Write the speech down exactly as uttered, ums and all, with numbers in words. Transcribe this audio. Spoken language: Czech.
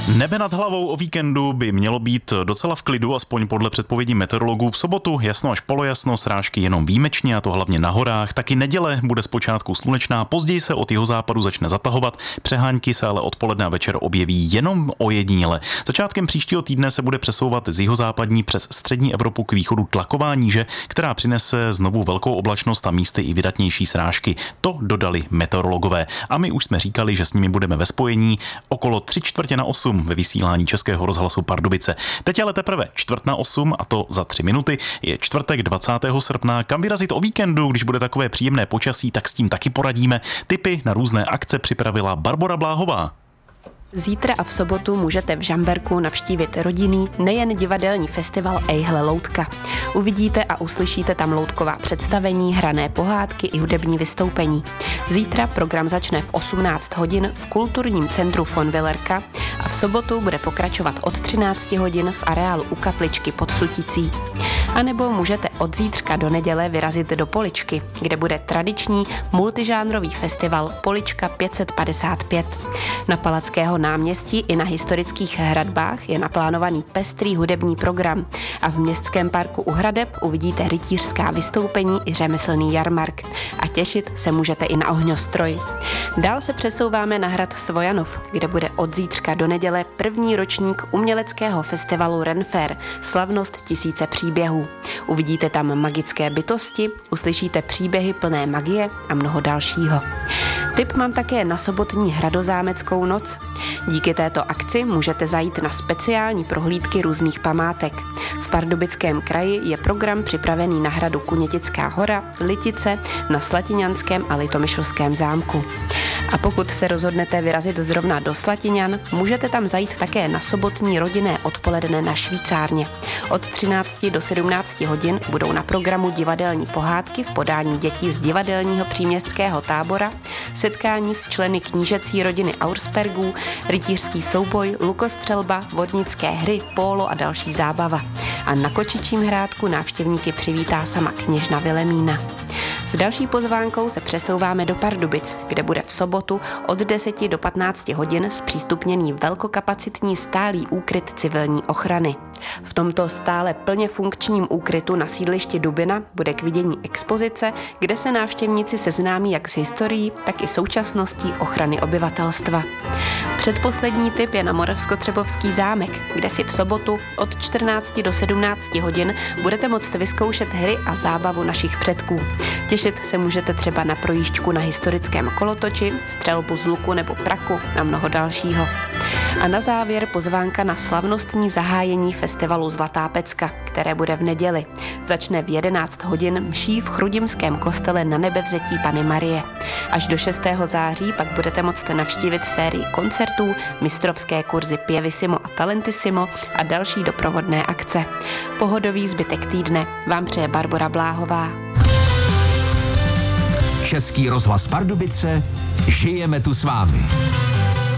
Nebe nad hlavou o víkendu by mělo být docela v klidu, aspoň podle předpovědí meteorologů. V sobotu jasno až polojasno, srážky jenom výjimečně, a to hlavně na horách. Taky neděle bude zpočátku slunečná, později se od jihozápadu začne zatahovat, přehánky se ale odpoledne a večer objeví jenom ojediněle. Začátkem příštího týdne se bude přesouvat z jihozápadní přes střední Evropu k východu tlaková níže, která přinese znovu velkou oblačnost a místy i vydatnější srážky. To dodali meteorologové. A my už jsme říkali, že s nimi budeme ve spojení okolo tři čtvrtě na osm ve vysílání Českého rozhlasu Pardubice. Teď ale teprve čtvrt na osm, a to za tři minuty. Je čtvrtek dvacátého srpna. Kam vyrazit o víkendu, když bude takové příjemné počasí, tak s tím taky poradíme. Tipy na různé akce připravila Barbora Bláhová. Zítra a v sobotu můžete v Žamberku navštívit rodinný, nejen divadelní festival Ejhle loutka. Uvidíte a uslyšíte tam loutková představení, hrané pohádky i hudební vystoupení. Zítra program začne v osmnáct hodin v kulturním centru von Willerka a v sobotu bude pokračovat od třináct hodin v areálu u kapličky pod Suticí. A nebo můžete od zítřka do neděle vyrazit do Poličky, kde bude tradiční multižánrový festival Polička pět set padesát pět. Na Palackého náměstí i na historických hradbách je naplánovaný pestrý hudební program a v městském parku u hradeb uvidíte rytířská vystoupení i řemeslný jarmark. A těšit se můžete i na ohňostroj. Dál se přesouváme na hrad Svojanov, kde bude od zítřka do neděle první ročník uměleckého festivalu Renfair, slavnost tisíce příběhů. Uvidíte tam magické bytosti, uslyšíte příběhy plné magie a mnoho dalšího. Tip mám také na sobotní hradozámeckou noc. Díky této akci můžete zajít na speciální prohlídky různých památek. V Pardubickém kraji je program připravený na hradu Kunětická hora, Litice, na Slatiňanském a Litomyšlském zámku. A pokud se rozhodnete vyrazit zrovna do Slatiňan, můžete tam zajít také na sobotní rodinné odpoledne na Švýcárně. Od třinácti do sedmnácti hodin budou na programu divadelní pohádky v podání dětí z divadelního příměstského tábora, setkání s členy knížecí rodiny Auerspergů, rytířský souboj, lukostřelba, vodnické hry, pólo a další zábava. A na Kočičím hrádku návštěvníky přivítá sama kněžna Vilemína. S další pozvánkou se přesouváme do Pardubic, kde bude v sobotu od deseti do patnácti hodin zpřístupněný velkokapacitní stálý úkryt civilní ochrany. V tomto stále plně funkčním úkrytu na sídlišti Dubina bude k vidění expozice, kde se návštěvníci seznámí jak s historií, tak i současností ochrany obyvatelstva. Předposlední tip je na Moravskotřebovský zámek, kde si v sobotu od čtrnácti do sedmnácti hodin budete moct vyzkoušet hry a zábavu našich předků. Těšit se můžete třeba na projížďku na historickém kolotoči, střelbu z luku nebo praku a mnoho dalšího. A na závěr pozvánka na slavnostní zahájení festivalu Zlatá pecka, které bude v neděli. Začne v jedenáct hodin mší v Chrudimském kostele Na Nebevzetí Panny Marie. Až do šestého září pak budete moct navštívit sérii koncertů, mistrovské kurzy Pievissimo a Talentissimo a další doprovodné akce. Pohodový zbytek týdne vám přeje Barbora Bláhová. Český rozhlas Pardubice, žijeme tu s vámi.